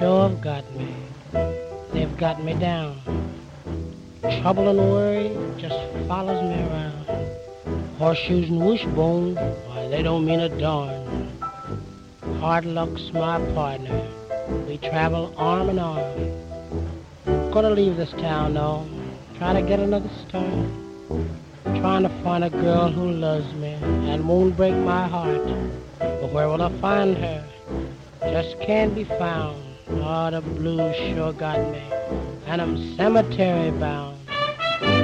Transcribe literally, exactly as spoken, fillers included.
sure have got me. They've got me down. Trouble and worry just follows me around. Horseshoes and wishbones, why, they don't mean a darn. Hard luck's my partner. We travel arm in arm. Gonna leave this town, though. Try to get another start. Trying to find a girl who loves me and won't break my heart. But where will I find her? Just can't be found. Oh, the blues sure got me, and I'm cemetery bound.